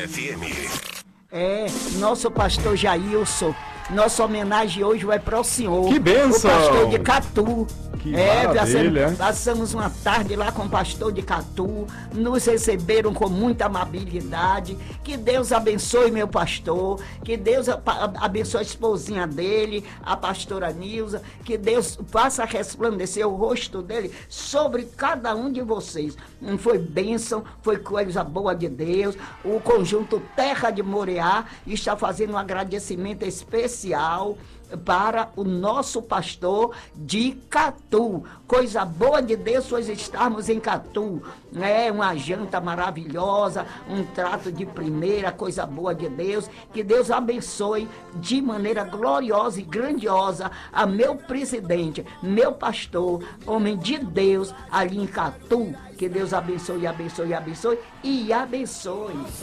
FM. Nosso pastor Jailson, nossa homenagem hoje vai para o senhor. Que bênção! O pastor de Catu. Que maravilha. Passamos uma tarde lá com o pastor de Catu, nos receberam com muita amabilidade. Que Deus abençoe meu pastor, que Deus abençoe a esposinha dele, a pastora Nilza, que Deus faça resplandecer o rosto dele sobre cada um de vocês. Foi bênção, foi coisa boa de Deus. O conjunto Terra de Moriá está fazendo um agradecimento especial para o nosso pastor de Catu. Coisa boa de Deus foi estarmos em Catu. Uma janta maravilhosa, um trato de primeira, coisa boa de Deus. Que Deus abençoe de maneira gloriosa e grandiosa a meu presidente, meu pastor, homem de Deus ali em Catu. Que Deus abençoe, abençoe, abençoe e abençoe.